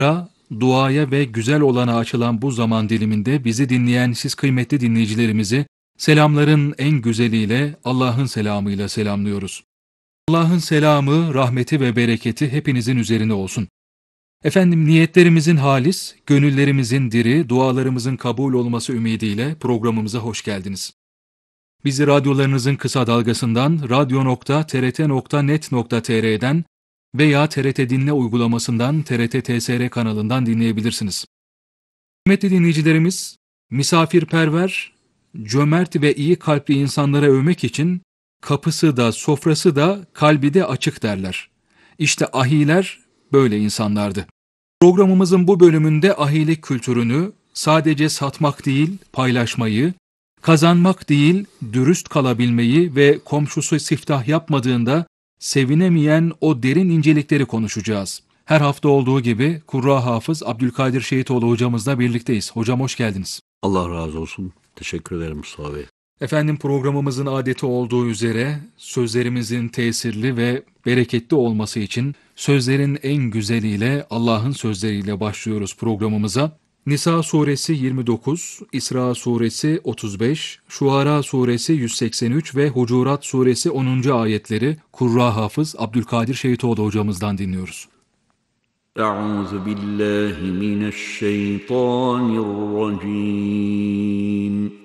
Duaya ve güzel olana açılan bu zaman diliminde bizi dinleyen siz kıymetli dinleyicilerimizi selamların en güzeliyle, Allah'ın selamıyla selamlıyoruz. Allah'ın selamı, rahmeti ve bereketi hepinizin üzerine olsun. Efendim, niyetlerimizin halis, gönüllerimizin diri, dualarımızın kabul olması ümidiyle programımıza hoş geldiniz. Bizi radyolarınızın kısa dalgasından, radyo.trt.net.tr'den veya TRT Dinle uygulamasından, TRT TSR kanalından dinleyebilirsiniz. Kıymetli dinleyicilerimiz, misafirperver, cömert ve iyi kalpli insanlara övmek için kapısı da sofrası da kalbi de açık derler. İşte ahiler böyle insanlardı. Programımızın bu bölümünde ahilik kültürünü sadece satmak değil, paylaşmayı, kazanmak değil, dürüst kalabilmeyi ve komşusu siftah yapmadığında sevinemeyen o derin incelikleri konuşacağız. Her hafta olduğu gibi Kurra Hafız Abdülkadir Şehitoğlu hocamızla birlikteyiz. Hocam hoş geldiniz. Allah razı olsun. Teşekkür ederim Mustafa Bey. Efendim, programımızın adeti olduğu üzere sözlerimizin tesirli ve bereketli olması için sözlerin en güzeliyle, Allah'ın sözleriyle başlıyoruz programımıza. Nisa suresi 29, İsra suresi 35, Şuara suresi 183 ve Hucurat suresi 10. ayetleri Kurra Hafız Abdülkadir Şehitoğlu hocamızdan dinliyoruz. Euzu billahi mineşşeytanirracim.